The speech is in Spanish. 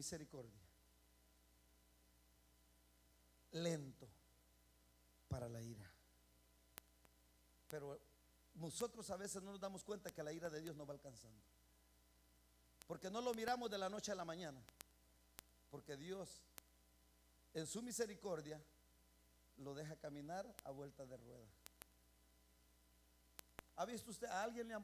misericordia, lento para la ira. Pero nosotros a veces no nos damos cuenta que la ira de Dios nos va alcanzando, porque no lo miramos de la noche a la mañana, porque Dios en su misericordia lo deja caminar a vuelta de rueda. ¿Ha visto usted a alguien le han